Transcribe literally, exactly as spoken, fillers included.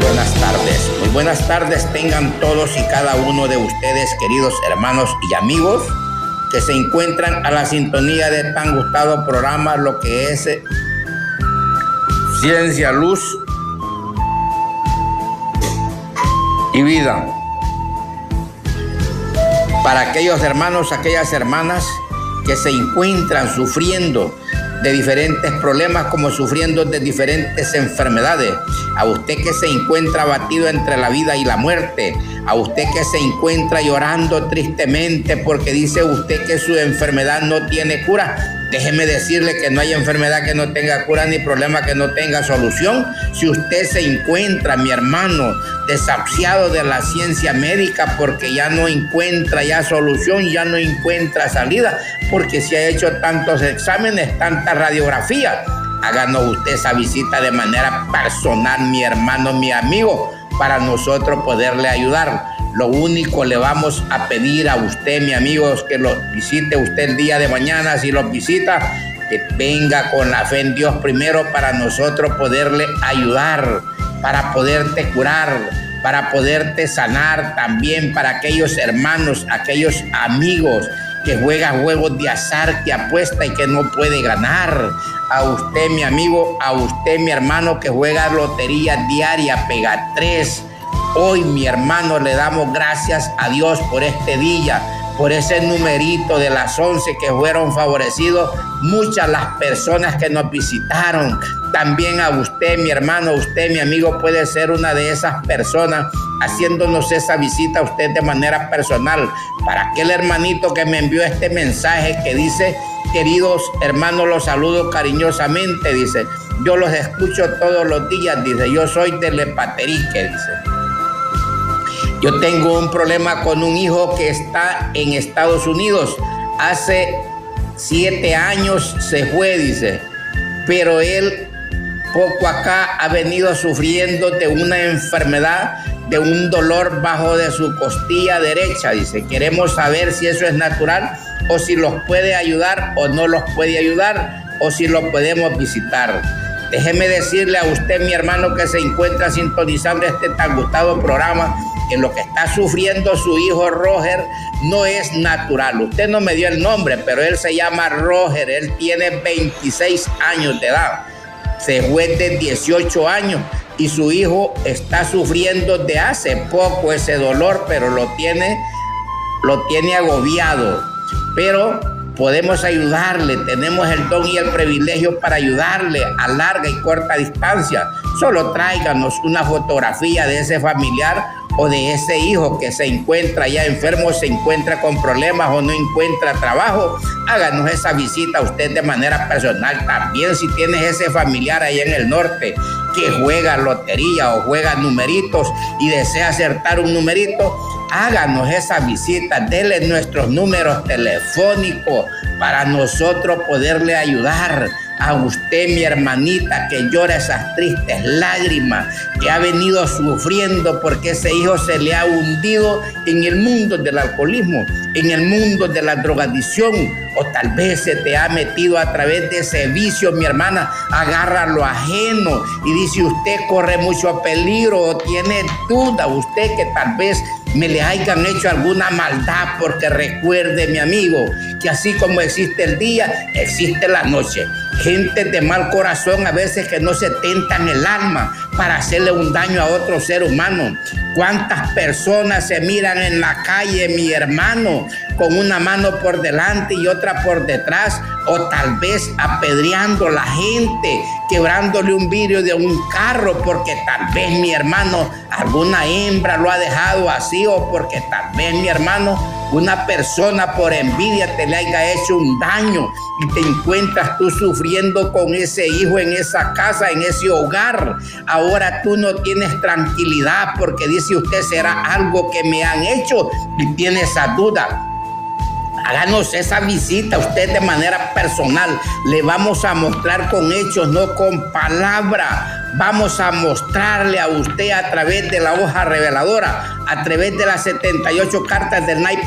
buenas tardes. Muy buenas tardes tengan todos y cada uno de ustedes, queridos hermanos y amigos, que se encuentran a la sintonía de tan gustado programa, lo que es Ciencia, Luz y Vida. Para aquellos hermanos, aquellas hermanas que se encuentran sufriendo de diferentes problemas, como sufriendo de diferentes enfermedades, a usted que se encuentra abatido entre la vida y la muerte, a usted que se encuentra llorando tristemente porque dice usted que su enfermedad no tiene cura, déjeme decirle que no hay enfermedad que no tenga cura ni problema que no tenga solución. Si usted se encuentra, mi hermano, desahuciado de la ciencia médica porque ya no encuentra ya solución, ya no encuentra salida, porque se ha hecho tantos exámenes, tanta radiografía, háganos usted esa visita de manera personal, mi hermano, mi amigo, para nosotros poderle ayudar. Lo único le vamos a pedir a usted, mi amigo, es que lo visite usted el día de mañana. Si lo visita, que venga con la fe en Dios primero para nosotros poderle ayudar, para poderte curar, para poderte sanar, también para aquellos hermanos, aquellos amigos que juega juegos de azar, que apuesta y que no puede ganar. A usted, mi amigo, a usted, mi hermano, que juega lotería diaria, pega tres. Hoy, mi hermano, le damos gracias a Dios por este día, por ese numerito de las once que fueron favorecidos muchas las personas que nos visitaron. También a usted, mi hermano, usted, mi amigo, puede ser una de esas personas haciéndonos esa visita a usted de manera personal. Para aquel hermanito que me envió este mensaje que dice: queridos hermanos, los saludo cariñosamente, dice, yo los escucho todos los días, dice, yo soy de Lepaterique, dice. Yo tengo un problema con un hijo que está en Estados Unidos. Hace siete años se fue, dice. Pero él poco acá ha venido sufriendo de una enfermedad, de un dolor bajo de su costilla derecha, dice. Queremos saber si eso es natural o si los puede ayudar o no los puede ayudar o si los podemos visitar. Déjeme decirle a usted, mi hermano, que se encuentra sintonizando este tan gustado programa, que lo que está sufriendo su hijo Roger no es natural. Usted no me dio el nombre, pero él se llama Roger. Él tiene veintiséis años de edad. Se fue de dieciocho años y su hijo está sufriendo de hace poco ese dolor, pero lo tiene, lo tiene agobiado. Pero podemos ayudarle, tenemos el don y el privilegio para ayudarle a larga y corta distancia. Solo tráiganos una fotografía de ese familiar o de ese hijo que se encuentra ya enfermo, se encuentra con problemas o no encuentra trabajo. Háganos esa visita a usted de manera personal. También si tienes ese familiar ahí en el norte que juega lotería o juega numeritos y desea acertar un numerito, háganos esa visita, denle nuestros números telefónicos para nosotros poderle ayudar. A usted, mi hermanita, que llora esas tristes lágrimas, que ha venido sufriendo porque ese hijo se le ha hundido en el mundo del alcoholismo, en el mundo de la drogadicción, o tal vez se te ha metido a través de ese vicio, mi hermana. Agarra lo ajeno y dice usted corre mucho peligro o tiene duda usted que tal vez me le hayan hecho alguna maldad, porque recuerde, mi amigo, que así como existe el día, existe la noche. Gente de mal corazón a veces que no se tentan el alma para hacerle un daño a otro ser humano. ¿Cuántas personas se miran en la calle, mi hermano, con una mano por delante y otra por detrás, o tal vez apedreando a la gente, quebrándole un vidrio de un carro porque tal vez, mi hermano, alguna hembra lo ha dejado así, o porque tal vez, mi hermano, una persona por envidia te le haya hecho un daño y te encuentras tú sufriendo con ese hijo en esa casa, en ese hogar? Ahora tú no tienes tranquilidad porque dice usted, será algo que me han hecho, y tiene esa duda. Háganos esa visita usted de manera personal. Le vamos a mostrar con hechos, no con palabras. Vamos a mostrarle a usted a través de la hoja reveladora, a través de las setenta y ocho cartas del naipe